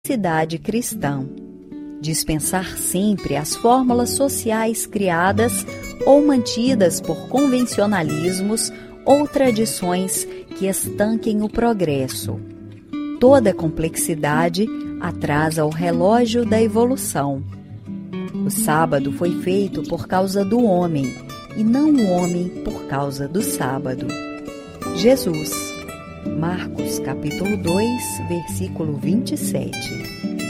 Cidade cristã. Dispensar sempre as fórmulas sociais criadas ou mantidas por convencionalismos ou tradições que estanquem o progresso. Toda complexidade atrasa o relógio da evolução. O sábado foi feito por causa do homem, e não o homem por causa do sábado. Jesus. Marcos capítulo 2, versículo 27.